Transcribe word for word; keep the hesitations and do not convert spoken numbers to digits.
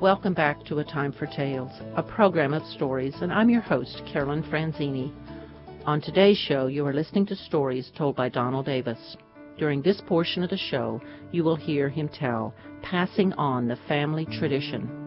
Welcome back to A Time for Tales, a program of stories, and I'm your host, Carolyn Franzini. On today's show, you are listening to stories told by Donald Davis. During this portion of the show, you will hear him tell Passing On the Family Tradition.